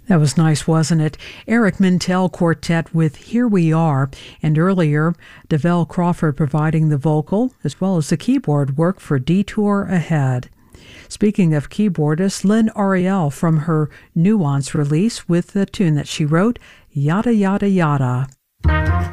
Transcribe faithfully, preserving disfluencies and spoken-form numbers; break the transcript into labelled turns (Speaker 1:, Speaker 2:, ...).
Speaker 1: That was nice, wasn't it? Eric Mintel Quartet with Here We Are, and earlier, Develle Crawford providing the vocal as well as the keyboard work for Detour Ahead. Speaking of keyboardist, Lynn Ariel from her Nuance release with the tune that she wrote, Yada Yada Yada.